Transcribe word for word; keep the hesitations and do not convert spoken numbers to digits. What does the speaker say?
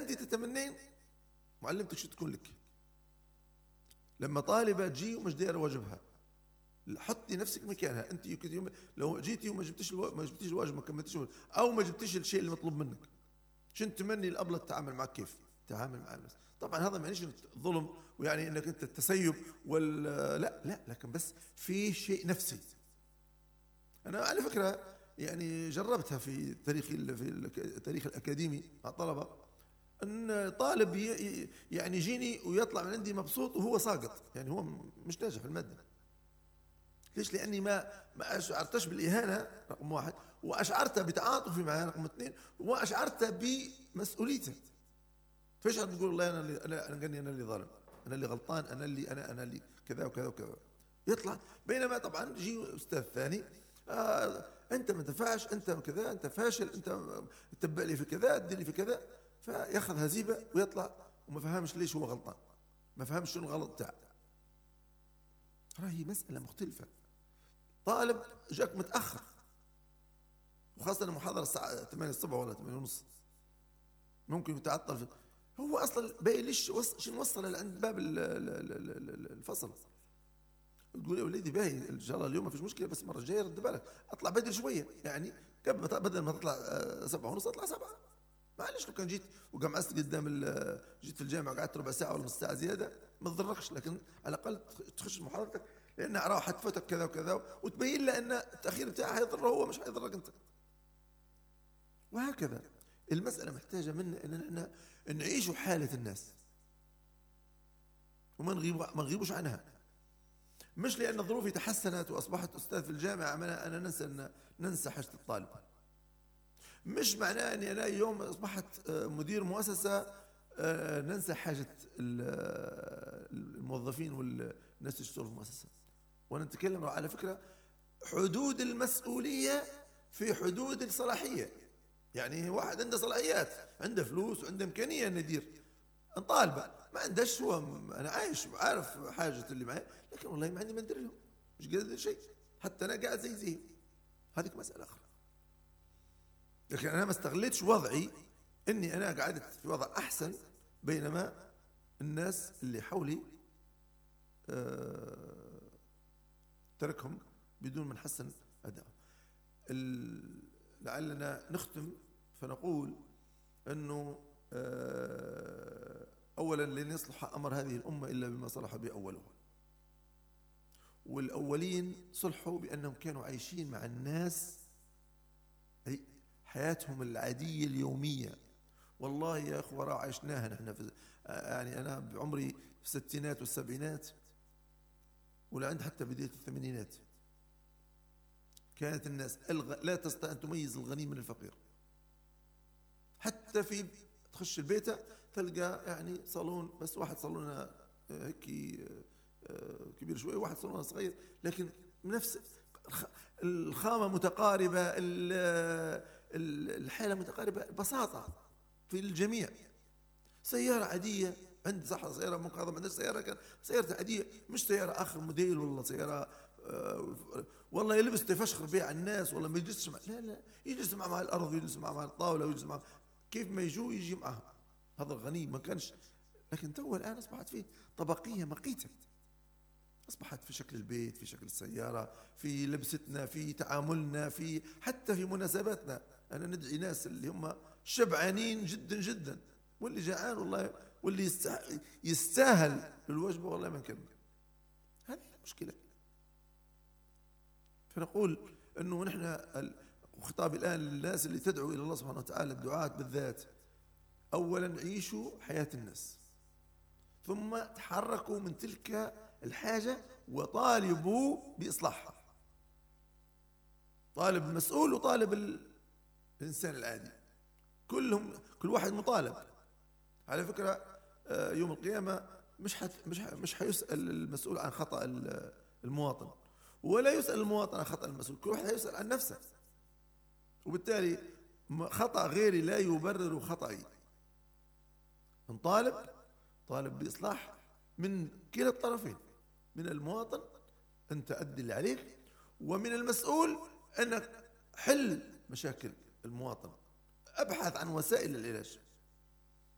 أنت تتمنين معلمتك شو تكون لك. لما طالبة تجي ومش دايرة واجبها، حطي نفسك مكانها. أنت لو جيتي وما جبتيش الو... ما جبتيش الواجب، ما كملتيش الواجب، أو ما جبتيش الشيء اللي مطلوب منك، شو تمني الأبلة تتعامل معك كيف؟ تعامل مع الناس. طبعا هذا ما يعنيش ظلم ويعني انك انت التسيب ولا لا لا، لكن بس في شيء نفسي. انا على فكره يعني جربتها في تاريخي في التاريخ الاكاديمي مع طلبه، ان طالب يعني يجيني ويطلع من عندي مبسوط وهو ساقط، يعني هو مش ناجح في الماده. ليش؟ لاني ما ما اشعرتش بالاهانه رقم واحد، واشعرته بتعاطفي معه رقم اثنين، واشعرته بمسؤوليته. فايش بتقول والله انا اللي انا انا انا اللي ظالم، انا اللي غلطان، انا اللي انا انا اللي كذا وكذا وكذا. يطلع بينما طبعا يجي استاذ ثاني، آه انت ما تنفعش، انت كذا، انت فاشل، انت تتبع لي في كذا، اديني في كذا، فياخذ هزيبه ويطلع وما فهمش ليش هو غلطان، ما فهمش شنو الغلط تاعه. راهي مساله مختلفه. طالب جاك متاخر، وخاصه المحاضره الساعه ثمانية الصبح ولا ثمانية ونص، ممكن يتعطل في، هو اصلا باقي ليش شو نوصل لعند باب الفصل. تقول يا وليدي باهي ان شاء الله اليوم ما فيش مشكله، بس المره الجايه رد بالك اطلع بدري شويه، يعني قبل بدل ما تطلع سبعة ونص اطلع سبعة. معلش لو كان جيت وقمعست قدام جيت في الجامعه وقعدت ربع ساعه ولا نص ساعه زياده ما تضركش، لكن على الاقل تخش محاضرتك لانها راحت فتك كذا وكذا، وتبين له ان التاخير بتاعها حيضره هو مش حيضرك انت. وهكذا المساله محتاجه منا ان احنا نعيش حاله الناس وما نغيب ما نغيبوش عنها. مش لأن ظروفي تحسنت وأصبحت أستاذ في الجامعة أنا ننسى أن ننسى حاجة الطالب. مش معناه أني أنا يوم أصبحت مدير مؤسسة ننسى حاجة الموظفين والناس اللي يشتغلوا في المؤسسة. وأنا نتكلم على فكرة حدود المسؤولية في حدود الصلاحية. يعني واحد عنده صلاحيات، عنده فلوس وعنده إمكانية أن يدير، طالبة ما عندهش، هو انا عايش عارف حاجه اللي معي، لكن والله ما عندي ما ندير لهم، مش قادر شيء، حتى انا قاعد زي زي هذيك مساله اخرى. لكن انا ما استغليتش وضعي اني انا قعدت في وضع احسن، بينما الناس اللي حولي آه تركهم بدون ما نحسن ادائهم. لعلنا نختم فنقول انه آه أولا لن يصلح أمر هذه الأمة إلا بما صلح به أولها، والأولين صلحوا بأنهم كانوا عايشين مع الناس أي حياتهم العادية اليومية. والله يا أخوة عشناها نحن في، يعني أنا بعمري في الستينات والسبعينات ولعند حتى بداية الثمانينات كانت الناس لا تستطيع أن تميز الغني من الفقير. حتى في تخش البيت تلقى يعني صالون، بس واحد صالونه هيك كبير شوي وواحد صالونه صغير، لكن نفس الخامة متقاربة، الحالة متقاربة، ببساطة في الجميع. سيارة عادية عند صح سيارة منقذة، عندنا سيارة كان سيارة عادية مش سيارة آخر موديل ولا سيارة آه والله يلبس يفشخر بيها الناس، والله ما يجلسش مع، لا لا يجلس مع مع الأرض ويجلس مع مع الطاولة ويجلس مع كيف ما يجوا يجي معها. هذا الغني ما كانش، لكن تو الآن أصبحت فيه طبقية مقيتة، أصبحت في شكل البيت، في شكل السيارة، في لبستنا، في تعاملنا، في حتى في مناسباتنا. أنا ندعي ناس اللي هم شبعانين جدا جدا، واللي جعان والله واللي يستاهل الوجبة والله ما نكمل. هذه المشكلة. فنقول أنه نحن خطابي الآن للناس اللي تدعو إلى الله سبحانه وتعالى، الدعاة بالذات، أولا عيشوا حياة الناس، ثم تحركوا من تلك الحاجة وطالبوا بإصلاحها. طالب المسؤول وطالب الإنسان العادي، كلهم كل واحد مطالب. على فكرة يوم القيامة مش حت مش مش حيسأل المسؤول عن خطأ المواطن، ولا يسأل المواطن عن خطأ المسؤول، كل واحد يسأل عن نفسه. وبالتالي خطأ غيري لا يبرر خطأي. نطالب طالب بإصلاح من كلا الطرفين، من المواطن أنت أدي اللي عليك، ومن المسؤول أنك حل مشاكل المواطن، أبحث عن وسائل للعلاج.